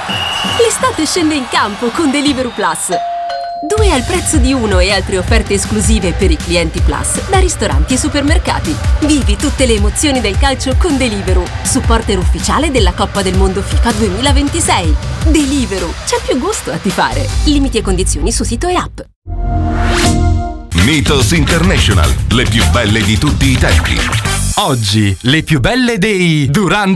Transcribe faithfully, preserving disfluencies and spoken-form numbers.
L'estate scende in campo con Deliveroo Plus. Due al prezzo di uno e altre offerte esclusive per i clienti Plus da ristoranti e supermercati. Vivi tutte le emozioni del calcio con Deliveroo, supporter ufficiale della Coppa del Mondo FIFA duemilaventisei. Deliveroo, c'è più gusto a tifare. Limiti e condizioni su sito e app. Mythos International, le più belle di tutti i tempi. Oggi, le più belle dei Duran